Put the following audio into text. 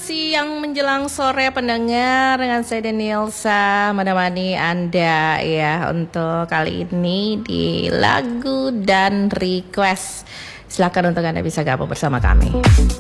siang menjelang sore pendengar, dengan saya Danielsa menemani Anda ya untuk kali ini di lagu dan request. Silakan untuk Anda bisa gabung bersama kami.